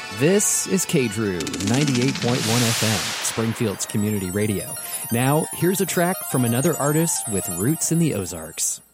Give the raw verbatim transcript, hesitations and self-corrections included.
This is K-Drew, ninety-eight point one F M, Springfield's community radio. Now, here's a track from another artist with roots in the Ozarks.